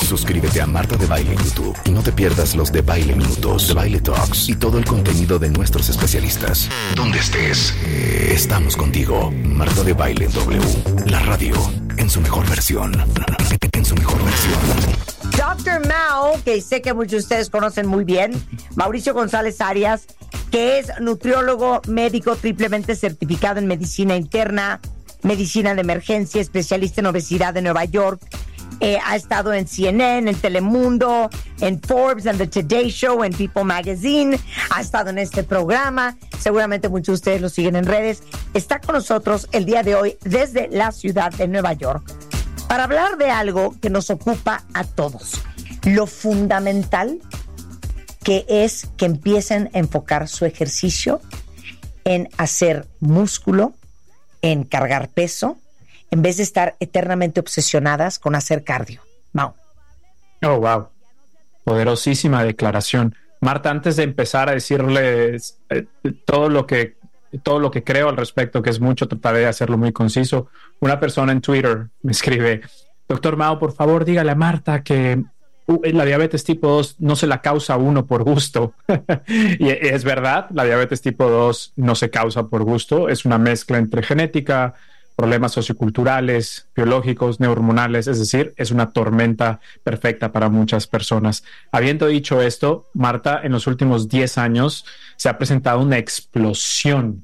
Suscríbete a Marta de Baile en YouTube y no te pierdas los de Baile Minutos, de Baile Talks y todo el contenido de nuestros especialistas. Donde estés, estamos contigo. Marta de Baile en W, la radio en su mejor versión. En su mejor versión. Dr. Mao, que sé que muchos de ustedes conocen muy bien, Mauricio González Arias, que es nutriólogo médico triplemente certificado en medicina interna, medicina de emergencia, especialista en obesidad de Nueva York. Ha estado en CNN, en Telemundo, en Forbes, en The Today Show, en People Magazine. Ha estado en este programa. Seguramente muchos de ustedes lo siguen en redes. Está con nosotros el día de hoy desde la ciudad de Nueva York para hablar de algo que nos ocupa a todos. Lo fundamental que es que empiecen a enfocar su ejercicio en hacer músculo, en cargar peso, en vez de estar eternamente obsesionadas con hacer cardio. Mau. Oh, wow. Poderosísima declaración. Marta, antes de empezar a decirles todo lo que creo al respecto, que es mucho, trataré de hacerlo muy conciso. Una persona en Twitter me escribe: Doctor Mao, por favor, dígale a Marta que la diabetes tipo 2 no se la causa uno por gusto. Y es verdad, la diabetes tipo 2 no se causa por gusto. Es una mezcla entre genética, problemas socioculturales, biológicos, neurohormonales, es decir, es una tormenta perfecta para muchas personas. Habiendo dicho esto, Marta, en los últimos 10 años se ha presentado una explosión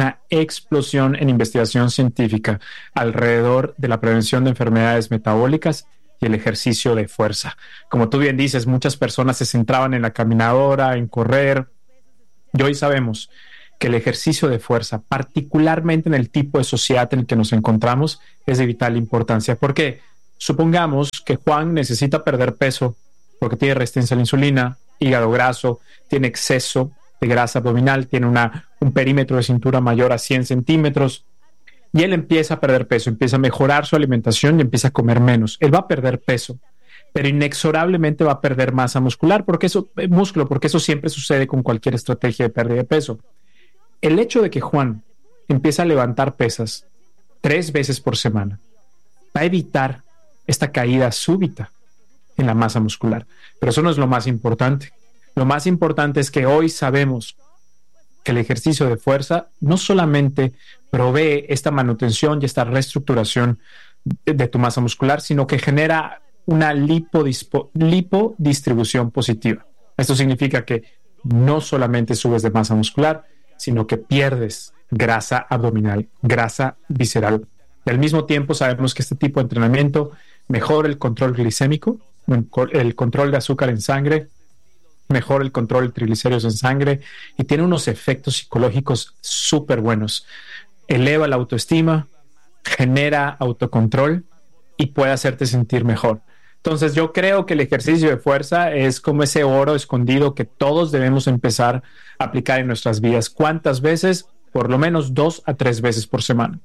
en investigación científica alrededor de la prevención de enfermedades metabólicas y el ejercicio de fuerza. Como tú bien dices, muchas personas se centraban en la caminadora, en correr, y hoy sabemos que el ejercicio de fuerza, particularmente en el tipo de sociedad en el que nos encontramos, es de vital importancia. Porque supongamos que Juan necesita perder peso porque tiene resistencia a la insulina, hígado graso, tiene exceso de grasa abdominal, tiene un perímetro de cintura mayor a 100 centímetros, y él empieza a perder peso, empieza a mejorar su alimentación y empieza a comer menos. Él va a perder peso, pero inexorablemente va a perder masa muscular, porque eso siempre sucede con cualquier estrategia de pérdida de peso. El hecho de que Juan empiece a levantar pesas 3 veces por semana va a evitar esta caída súbita en la masa muscular. Pero eso no es lo más importante. Lo más importante es que hoy sabemos que el ejercicio de fuerza no solamente provee esta manutención y esta reestructuración de tu masa muscular, sino que genera una lipodistribución positiva. Esto significa que no solamente subes de masa muscular, sino que pierdes grasa abdominal, grasa visceral. Y al mismo tiempo sabemos que este tipo de entrenamiento mejora el control glicémico, el control de azúcar en sangre, mejora el control de triglicéridos en sangre y tiene unos efectos psicológicos súper buenos. Eleva la autoestima, genera autocontrol y puede hacerte sentir mejor. Entonces yo creo que el ejercicio de fuerza es como ese oro escondido que todos debemos empezar a aplicar en nuestras vidas. ¿Cuántas veces? Por lo menos 2 a 3 veces por semana.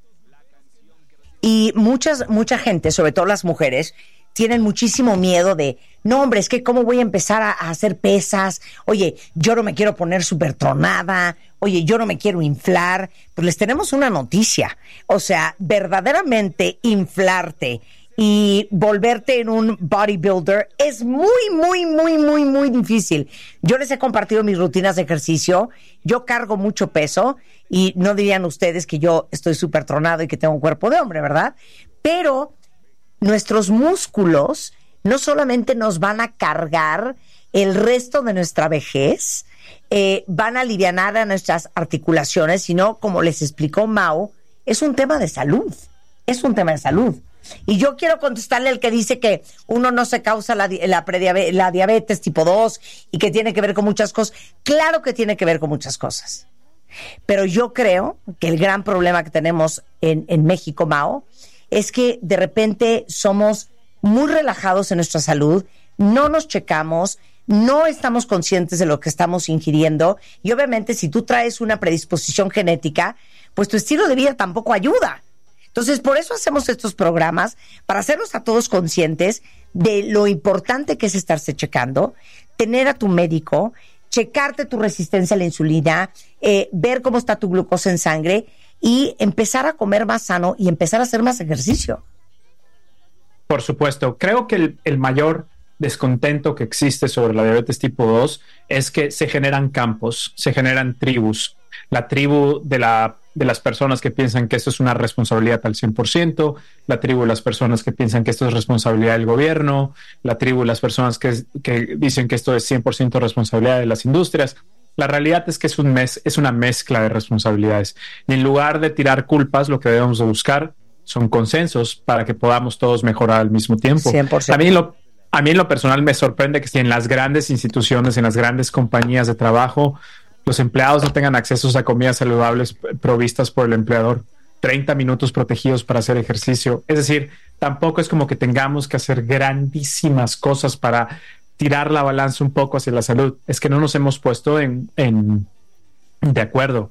Y mucha gente, sobre todo las mujeres, tienen muchísimo miedo de, no hombre, es que cómo voy a empezar a hacer pesas, oye, yo no me quiero poner súper tronada, oye, yo no me quiero inflar. Pues les tenemos una noticia, o sea, verdaderamente inflarte y volverte en un bodybuilder es muy difícil. Yo les he compartido mis rutinas de ejercicio, yo cargo mucho peso y no dirían ustedes que yo estoy súper tronado y que tengo un cuerpo de hombre, ¿verdad? Pero nuestros músculos no solamente nos van a cargar el resto de nuestra vejez, van a alivianar a nuestras articulaciones, sino, como les explicó Mau, es un tema de salud. Es un tema de salud. Y yo quiero contestarle al que dice que uno no se causa la diabetes tipo 2 y que tiene que ver con muchas cosas. Claro que tiene que ver con muchas cosas. Pero yo creo que el gran problema que tenemos en México, Mao, es que de repente somos muy relajados en nuestra salud, no nos checamos, no estamos conscientes de lo que estamos ingiriendo y obviamente si tú traes una predisposición genética, pues tu estilo de vida tampoco ayuda. Entonces, por eso hacemos estos programas, para hacernos a todos conscientes de lo importante que es estarse checando, tener a tu médico, checarte tu resistencia a la insulina, ver cómo está tu glucosa en sangre y empezar a comer más sano y empezar a hacer más ejercicio. Por supuesto. Creo que el mayor descontento que existe sobre la diabetes tipo 2 es que se generan campos, se generan tribus. La tribu de las personas que piensan que esto es una responsabilidad al 100%, la tribu de las personas que piensan que esto es responsabilidad del gobierno, la tribu de las personas que dicen que esto es 100% responsabilidad de las industrias. La realidad es que es una mezcla de responsabilidades. Y en lugar de tirar culpas, lo que debemos de buscar son consensos para que podamos todos mejorar al mismo tiempo. 100%. A mí en lo personal me sorprende que si en las grandes instituciones, en las grandes compañías de trabajo, los empleados no tengan acceso a comidas saludables provistas por el empleador, 30 minutos protegidos para hacer ejercicio. Es decir, tampoco es como que tengamos que hacer grandísimas cosas para tirar la balanza un poco hacia la salud. Es que no nos hemos puesto de acuerdo.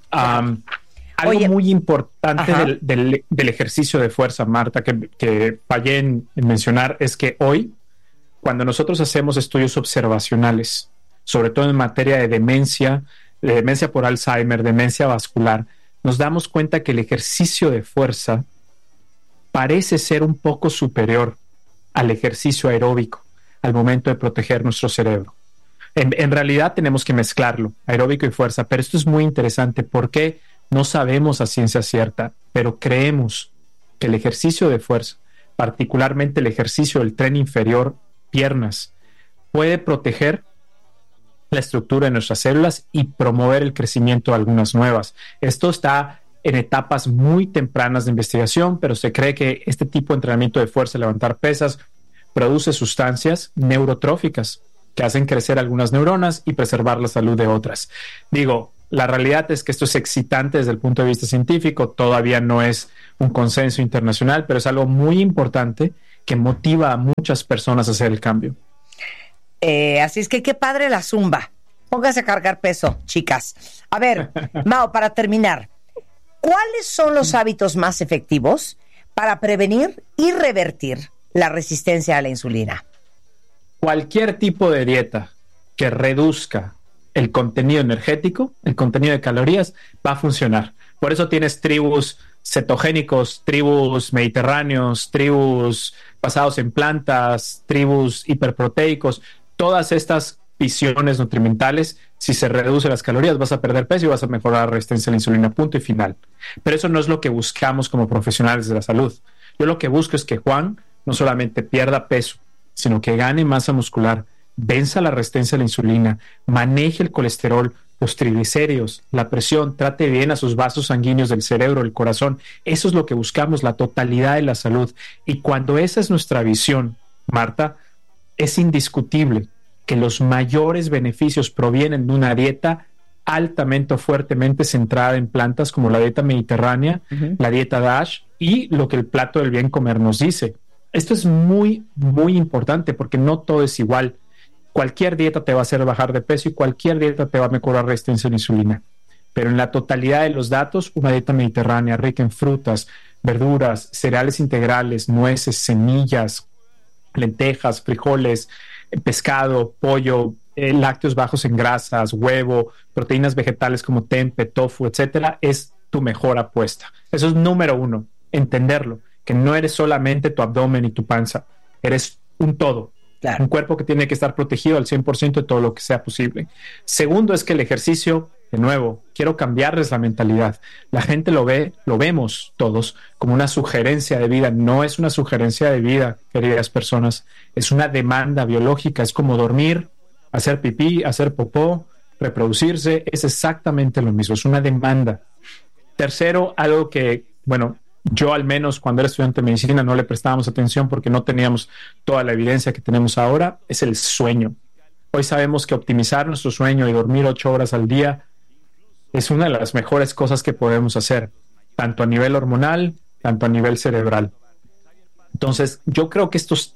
Algo muy importante del ejercicio de fuerza, Marta, que fallé en mencionar, es que hoy, cuando nosotros hacemos estudios observacionales, sobre todo en materia de demencia por Alzheimer, demencia vascular, nos damos cuenta que el ejercicio de fuerza parece ser un poco superior al ejercicio aeróbico al momento de proteger nuestro cerebro. En realidad tenemos que mezclarlo, aeróbico y fuerza, pero esto es muy interesante porque no sabemos a ciencia cierta, pero creemos que el ejercicio de fuerza, particularmente el ejercicio del tren inferior, piernas, puede proteger la estructura de nuestras células y promover el crecimiento de algunas nuevas. Esto está en etapas muy tempranas de investigación, pero se cree que este tipo de entrenamiento de fuerza, levantar pesas, produce sustancias neurotróficas que hacen crecer algunas neuronas y preservar la salud de otras. Digo, la realidad es que esto es excitante desde el punto de vista científico, todavía no es un consenso internacional, pero es algo muy importante que motiva a muchas personas a hacer el cambio. Así es que qué padre la zumba. Póngase a cargar peso, chicas. A ver, Mao, para terminar, ¿cuáles son los hábitos más efectivos para prevenir y revertir la resistencia a la insulina? Cualquier tipo de dieta que reduzca el contenido energético, el contenido de calorías, va a funcionar. Por eso tienes tribus cetogénicos, tribus mediterráneos, tribus basados en plantas, tribus hiperproteicos. Todas estas visiones nutrimentales, si se reducen las calorías, vas a perder peso y vas a mejorar la resistencia a la insulina, punto y final. Pero eso no es lo que buscamos como profesionales de la salud. Yo lo que busco es que Juan no solamente pierda peso, sino que gane masa muscular, venza la resistencia a la insulina, maneje el colesterol, los triglicéridos, la presión, trate bien a sus vasos sanguíneos del cerebro, el corazón. Eso es lo que buscamos, la totalidad de la salud. Y cuando esa es nuestra visión, Marta, es indiscutible que los mayores beneficios provienen de una dieta altamente o fuertemente centrada en plantas como la dieta mediterránea, la dieta DASH y lo que el plato del bien comer nos dice. Esto es muy, muy importante porque no todo es igual. Cualquier dieta te va a hacer bajar de peso y cualquier dieta te va a mejorar resistencia a la insulina. Pero en la totalidad de los datos, una dieta mediterránea rica en frutas, verduras, cereales integrales, nueces, semillas, lentejas, frijoles, pescado, pollo, lácteos bajos en grasas, huevo, proteínas vegetales como tempe, tofu, etcétera, es tu mejor apuesta. Eso es número uno, entenderlo, que no eres solamente tu abdomen y tu panza, eres un todo. Claro. Un cuerpo que tiene que estar protegido al 100% de todo lo que sea posible. Segundo es que el ejercicio, de nuevo, quiero cambiarles la mentalidad. La gente lo vemos todos como una sugerencia de vida. No es una sugerencia de vida, queridas personas. Es una demanda biológica. Es como dormir, hacer pipí, hacer popó, reproducirse. Es exactamente lo mismo. Es una demanda. Tercero, algo que, bueno, yo al menos cuando era estudiante de medicina no le prestábamos atención porque no teníamos toda la evidencia que tenemos ahora, es el sueño. Hoy sabemos que optimizar nuestro sueño y dormir 8 horas al día es una de las mejores cosas que podemos hacer, tanto a nivel hormonal, tanto a nivel cerebral. Entonces, yo creo que estas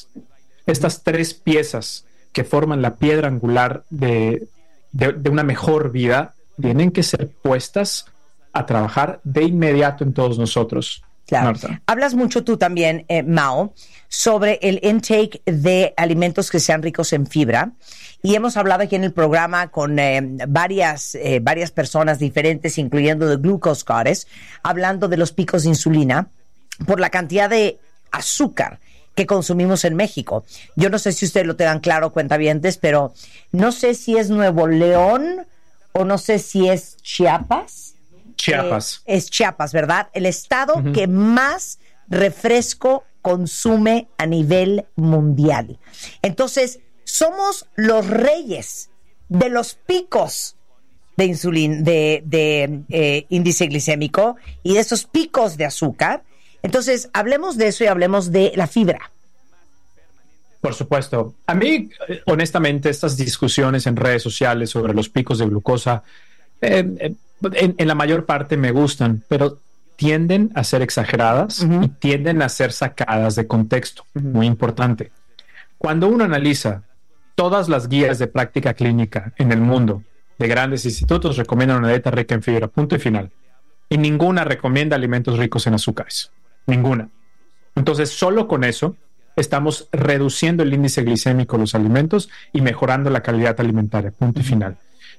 tres piezas que forman la piedra angular de una mejor vida tienen que ser puestas a trabajar de inmediato en todos nosotros. Claro. Marta. Hablas mucho tú también, Mao, sobre el intake de alimentos que sean ricos en fibra. Y hemos hablado aquí en el programa con varias personas diferentes, incluyendo The Glucose Goddess, hablando de los picos de insulina por la cantidad de azúcar que consumimos en México. Yo no sé si ustedes lo tengan claro, cuentavientes, pero no sé si es Nuevo León o no sé si es Chiapas. Chiapas. Es Chiapas, ¿verdad? El estado que más refresco consume a nivel mundial. Entonces, somos los reyes de los picos de insulina, de índice glicémico y de esos picos de azúcar. Entonces, hablemos de eso y hablemos de la fibra. Por supuesto. A mí, honestamente, estas discusiones en redes sociales sobre los picos de glucosa, en la mayor parte me gustan, pero tienden a ser exageradas y tienden a ser sacadas de contexto. Muy importante. Cuando uno analiza todas las guías de práctica clínica en el mundo de grandes institutos, recomiendan una dieta rica en fibra, punto y final. Y ninguna recomienda alimentos ricos en azúcares. Ninguna. Entonces, solo con eso estamos reduciendo el índice glicémico de los alimentos y mejorando la calidad alimentaria, punto y final.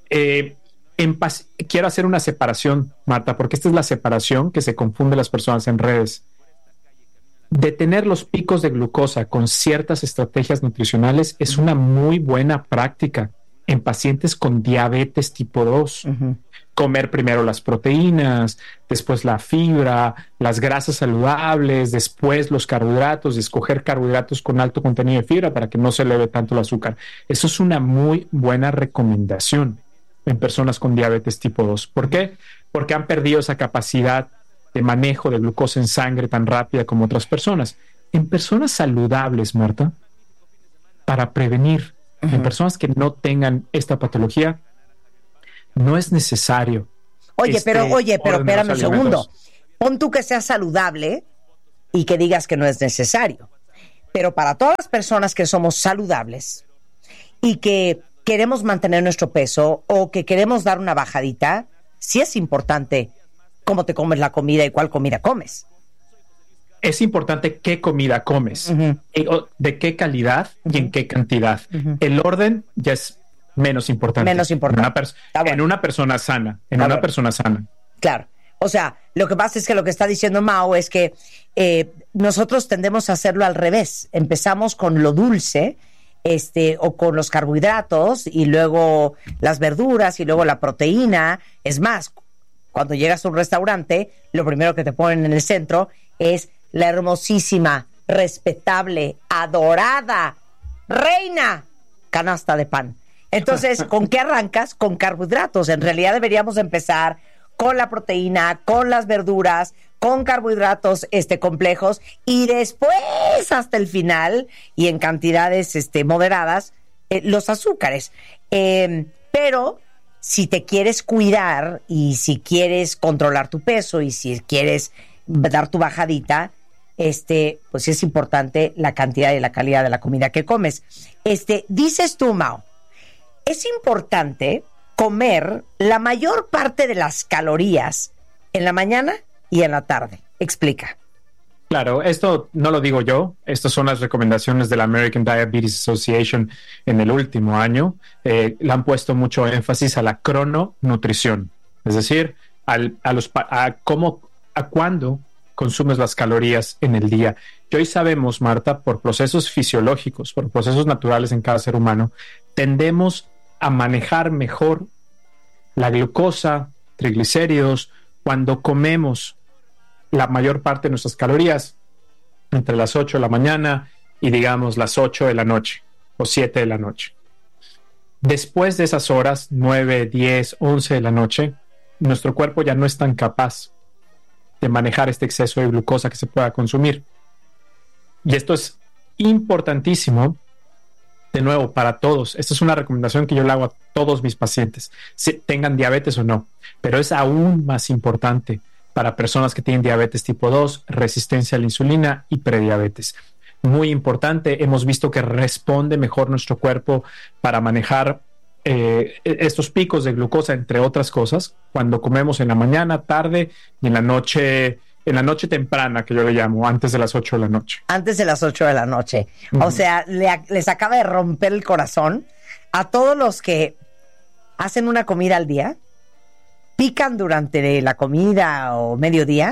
Quiero hacer una separación, Marta, porque esta es la separación que se confunde las personas en redes. Detener los picos de glucosa con ciertas estrategias nutricionales es una muy buena práctica en pacientes con diabetes tipo 2. Comer primero las proteínas, después la fibra, las grasas saludables, después los carbohidratos, y escoger carbohidratos con alto contenido de fibra para que no se eleve tanto el azúcar. Eso es una muy buena recomendación en personas con diabetes tipo 2. ¿Por qué? Porque han perdido esa capacidad de manejo de glucosa en sangre tan rápida como otras personas. En personas saludables, Marta, para prevenir, en personas que no tengan esta patología, no es necesario. Oye, pero espérame un segundo. Pon tú que seas saludable y que digas que no es necesario. Pero para todas las personas que somos saludables y que queremos mantener nuestro peso o que queremos dar una bajadita, sí es importante cómo te comes la comida y cuál comida comes. Es importante qué comida comes, de qué calidad y en qué cantidad. El orden ya es menos importante. Menos importante. En una persona sana. Persona sana. Claro. O sea, lo que pasa es que lo que está diciendo Mao es que nosotros tendemos a hacerlo al revés. Empezamos con lo dulce, o con los carbohidratos y luego las verduras y luego la proteína. Es más, cuando llegas a un restaurante, lo primero que te ponen en el centro es la hermosísima, respetable, adorada, reina canasta de pan. Entonces, ¿con qué arrancas? Con carbohidratos. En realidad deberíamos empezar con la proteína, con las verduras, con carbohidratos complejos y después hasta el final y en cantidades moderadas los azúcares. Pero si te quieres cuidar y si quieres controlar tu peso y si quieres dar tu bajadita, pues es importante la cantidad y la calidad de la comida que comes. Dices tú, Mao, es importante comer la mayor parte de las calorías en la mañana y en la tarde. Explica. Claro, esto no lo digo yo, estas son las recomendaciones de la American Diabetes Association en el último año. Le han puesto mucho énfasis a la crononutrición, es decir, a cuándo consumes las calorías en el día. Y hoy sabemos, Marta, por procesos fisiológicos, por procesos naturales en cada ser humano, tendemos a manejar mejor la glucosa, triglicéridos, cuando comemos la mayor parte de nuestras calorías entre las 8 de la mañana y digamos las 8 de la noche o 7 de la noche. Después de esas horas, 9, 10, 11 de la noche, nuestro cuerpo ya no es tan capaz de manejar este exceso de glucosa que se pueda consumir. Y esto es importantísimo, de nuevo, para todos. Esta es una recomendación que yo le hago a todos mis pacientes, si tengan diabetes o no, pero es aún más importante para personas que tienen diabetes tipo 2, resistencia a la insulina y prediabetes. Muy importante, hemos visto que responde mejor nuestro cuerpo para manejar estos picos de glucosa, entre otras cosas, cuando comemos en la mañana, tarde y en la noche temprana, que yo le llamo, antes de las 8 de la noche. Antes de las 8 de la noche. O sea, les acaba de romper el corazón a todos los que hacen una comida al día, pican durante la comida o mediodía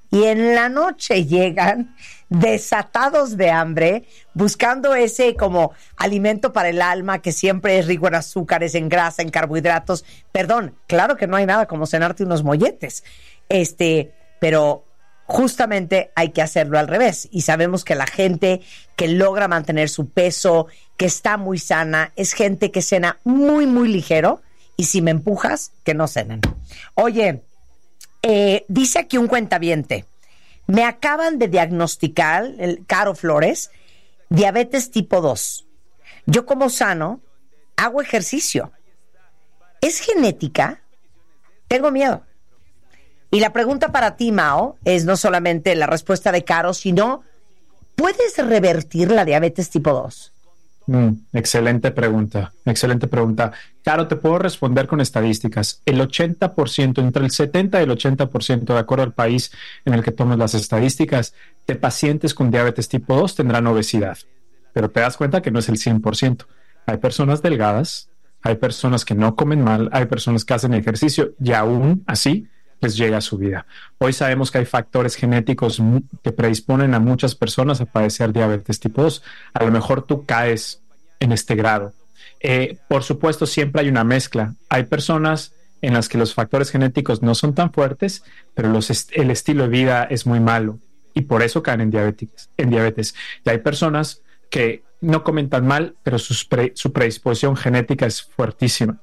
y en la noche llegan desatados de hambre, buscando ese como alimento para el alma que siempre es rico en azúcares, en grasa, en carbohidratos. Perdón, claro que no hay nada como cenarte unos molletes, pero justamente hay que hacerlo al revés. Y sabemos que la gente que logra mantener su peso, que está muy sana, es gente que cena muy, muy ligero. Y si me empujas, que no cenen. Oye, dice aquí un cuentaviente, me acaban de diagnosticar, Caro Flores, diabetes tipo 2. Yo como sano, hago ejercicio. ¿Es genética? Tengo miedo. Y la pregunta para ti, Mao, es no solamente la respuesta de Caro, sino, ¿puedes revertir la diabetes tipo 2? Excelente pregunta, excelente pregunta. Caro, te puedo responder con estadísticas. El 80%, entre el 70 y el 80%, de acuerdo al país en el que tomes las estadísticas, de pacientes con diabetes tipo 2 tendrán obesidad. Pero te das cuenta que no es el 100%. Hay personas delgadas, hay personas que no comen mal, hay personas que hacen ejercicio y aún así les llega a su vida. Hoy sabemos que hay factores genéticos que predisponen a muchas personas a padecer diabetes tipo 2. A lo mejor tú caes en este grado. Por supuesto, siempre hay una mezcla. Hay personas en las que los factores genéticos no son tan fuertes, pero el estilo de vida es muy malo y por eso caen en diabetes. Y hay personas que no comen tan mal, pero su predisposición genética es fuertísima.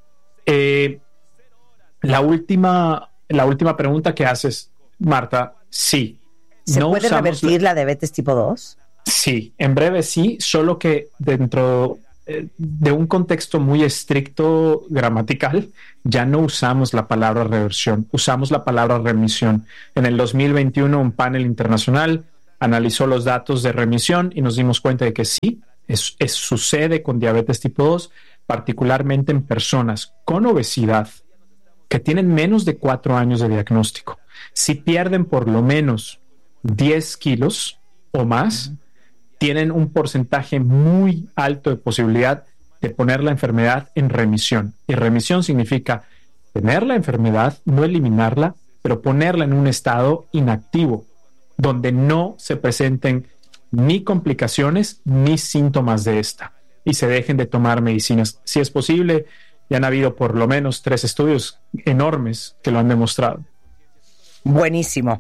La última pregunta que haces, Marta, sí. ¿Se puede revertir la diabetes tipo 2? Sí, en breve sí, solo que dentro de un contexto muy estricto gramatical, ya no usamos la palabra reversión, usamos la palabra remisión. En el 2021, un panel internacional analizó los datos de remisión y nos dimos cuenta de que sí, sucede con diabetes tipo 2, particularmente en personas con obesidad, que tienen menos de 4 años de diagnóstico. Si pierden por lo menos 10 kilos o más, tienen un porcentaje muy alto de posibilidad de poner la enfermedad en remisión. Y remisión significa tener la enfermedad, no eliminarla, pero ponerla en un estado inactivo, donde no se presenten ni complicaciones ni síntomas de esta, y se dejen de tomar medicinas. Si es posible, ya han habido por lo menos 3 estudios enormes que lo han demostrado. Buenísimo.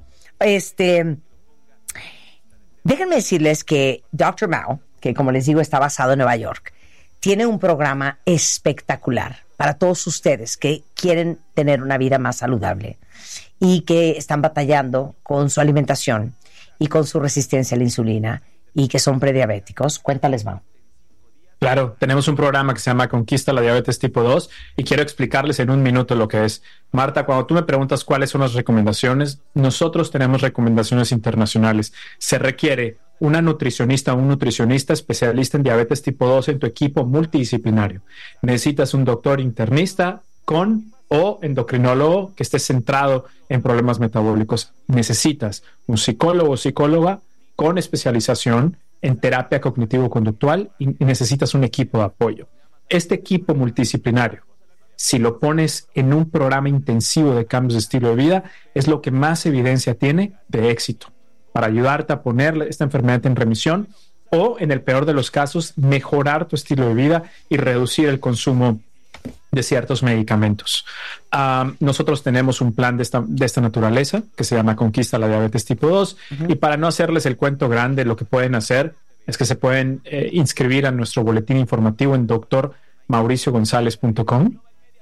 Déjenme decirles que Dr. Mao, que como les digo está basado en Nueva York, tiene un programa espectacular para todos ustedes que quieren tener una vida más saludable y que están batallando con su alimentación y con su resistencia a la insulina y que son prediabéticos. Cuéntales, Mao. Claro, tenemos un programa que se llama Conquista la Diabetes Tipo 2 y quiero explicarles en un minuto lo que es. Marta, cuando tú me preguntas cuáles son las recomendaciones, nosotros tenemos recomendaciones internacionales. Se requiere una nutricionista o un nutricionista especialista en diabetes tipo 2 en tu equipo multidisciplinario. Necesitas un doctor internista o endocrinólogo que esté centrado en problemas metabólicos. Necesitas un psicólogo o psicóloga con especialización en terapia cognitivo-conductual y necesitas un equipo de apoyo. Este equipo multidisciplinario, si lo pones en un programa intensivo de cambios de estilo de vida, es lo que más evidencia tiene de éxito para ayudarte a poner esta enfermedad en remisión o, en el peor de los casos, mejorar tu estilo de vida y reducir el consumo de ciertos medicamentos. Nosotros tenemos un plan de esta naturaleza que se llama Conquista la Diabetes Tipo 2 y para no hacerles el cuento grande, lo que pueden hacer es que se pueden inscribir a nuestro boletín informativo en drmauriciogonzalez.com,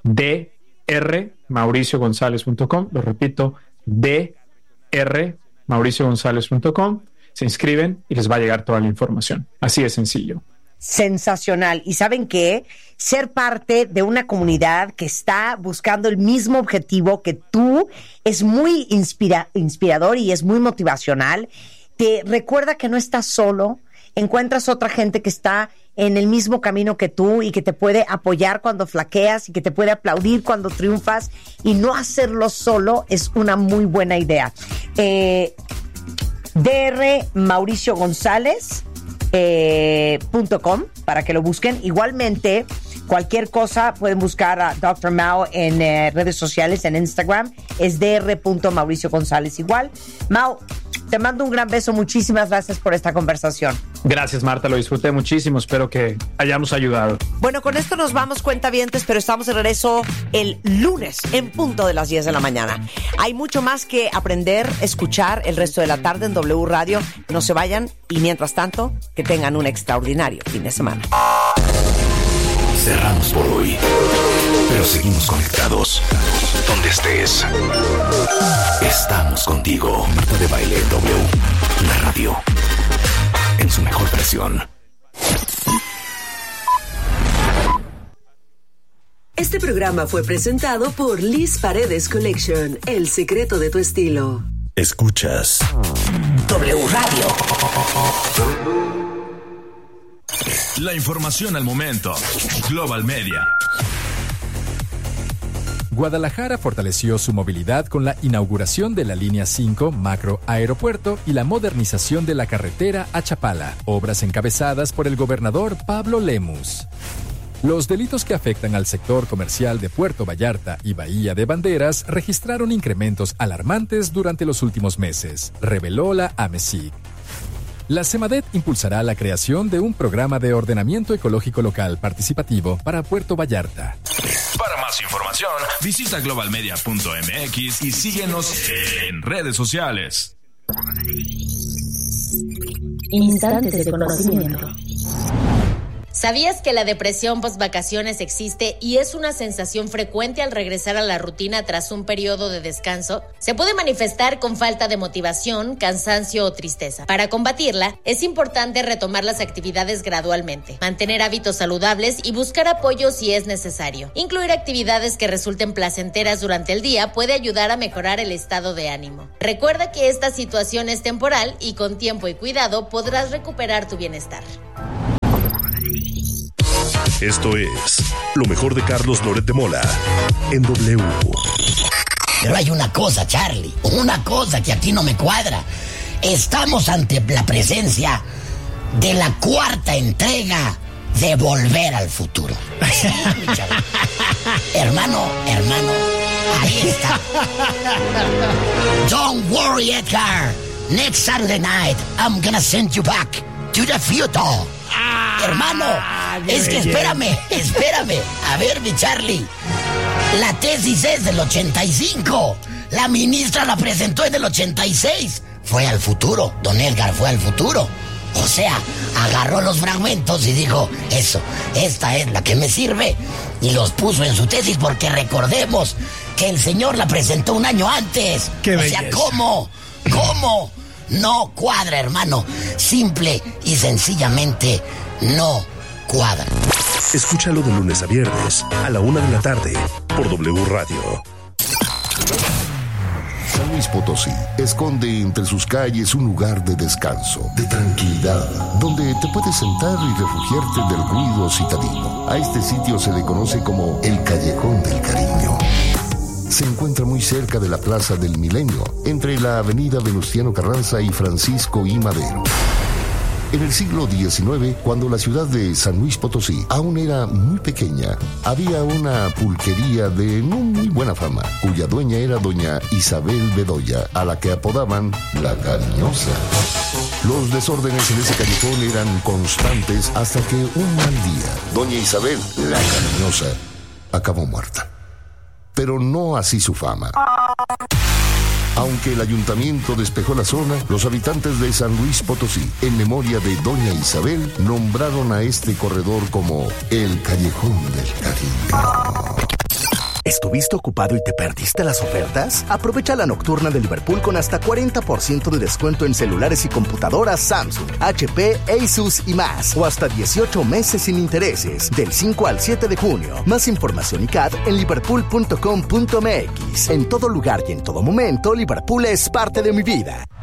drmauriciogonzalez.com, lo repito, drmauriciogonzalez.com, se inscriben y les va a llegar toda la información. Así de sencillo. Sensacional. Y ¿saben qué? Ser parte de una comunidad que está buscando el mismo objetivo que tú es muy inspirador y es muy motivacional. Te recuerda que no estás solo, encuentras otra gente que está en el mismo camino que tú y que te puede apoyar cuando flaqueas y que te puede aplaudir cuando triunfas, y no hacerlo solo es una muy buena idea. Dr. Mauricio González .com para que lo busquen. Igualmente Cualquier cosa pueden buscar a Dr. Mao en redes sociales, en Instagram, es dr.Mauricio González igual. Mao, te mando un gran beso, muchísimas gracias por esta conversación. Gracias, Marta, lo disfruté muchísimo, espero que hayamos ayudado. Bueno, con esto nos vamos, cuentavientes, pero estamos de regreso el lunes en punto de las 10 de la mañana. Hay mucho más que aprender, escuchar el resto de la tarde en W Radio. No se vayan y mientras tanto, que tengan un extraordinario fin de semana. Cerramos por hoy, pero seguimos conectados. Donde estés, estamos contigo. Marta de Baile W, la radio, en su mejor versión. Este programa fue presentado por Liz Paredes Collection, el secreto de tu estilo. Escuchas W Radio. La información al momento. Global Media. Guadalajara fortaleció su movilidad con la inauguración de la línea 5 Macro Aeropuerto y la modernización de la carretera a Chapala, obras encabezadas por el gobernador Pablo Lemus. Los delitos que afectan al sector comercial de Puerto Vallarta y Bahía de Banderas registraron incrementos alarmantes durante los últimos meses, reveló la AMESIC. La SEMADET impulsará la creación de un programa de ordenamiento ecológico local participativo para Puerto Vallarta. Para más información, visita globalmedia.mx y síguenos en redes sociales. Instantes de conocimiento. ¿Sabías que la depresión post-vacaciones existe y es una sensación frecuente al regresar a la rutina tras un periodo de descanso? Se puede manifestar con falta de motivación, cansancio o tristeza. Para combatirla, es importante retomar las actividades gradualmente, mantener hábitos saludables y buscar apoyo si es necesario. Incluir actividades que resulten placenteras durante el día puede ayudar a mejorar el estado de ánimo. Recuerda que esta situación es temporal y con tiempo y cuidado podrás recuperar tu bienestar. Esto es lo mejor de Carlos Loret de Mola en W. Pero hay una cosa, Charlie, una cosa que aquí no me cuadra. Estamos ante la presencia de la cuarta entrega de Volver al Futuro. Sí, mi Charlie. Hermano, ahí está. Don't worry, Edgar. Next Saturday night, I'm gonna send you back to the future. Hermano, es que espérame. A ver, mi Charlie. La tesis es del 85. La ministra la presentó en el 86. Fue al futuro. Don Edgar fue al futuro. O sea, agarró los fragmentos y dijo, eso, esta es la que me sirve. Y los puso en su tesis porque recordemos que el señor la presentó un año antes. ¡Qué belleza! O sea, ¿cómo? No cuadra, hermano. Simple y sencillamente no cuadra. Escúchalo de lunes a viernes a la 1:00 p.m. por W Radio. San Luis Potosí esconde entre sus calles un lugar de descanso, de tranquilidad, donde te puedes sentar y refugiarte del ruido citadino. A este sitio se le conoce como el Callejón del Cariño. Se encuentra muy cerca de la Plaza del Milenio, entre la avenida Venustiano Carranza y Francisco I. Madero. En el siglo XIX, cuando la ciudad de San Luis Potosí aún era muy pequeña, había una pulquería de no muy buena fama, cuya dueña era doña Isabel Bedoya, a la que apodaban La Cariñosa. Los desórdenes en ese callejón eran constantes hasta que un mal día, doña Isabel, La Cariñosa, acabó muerta. Pero no así su fama. Aunque el ayuntamiento despejó la zona, los habitantes de San Luis Potosí, en memoria de doña Isabel, nombraron a este corredor como el Callejón del Cariño. ¿Estuviste ocupado y te perdiste las ofertas? Aprovecha la nocturna de Liverpool con hasta 40% de descuento en celulares y computadoras Samsung, HP, Asus y más. O hasta 18 meses sin intereses, del 5 al 7 de junio. Más información y CAD en liverpool.com.mx. En todo lugar y en todo momento, Liverpool es parte de mi vida.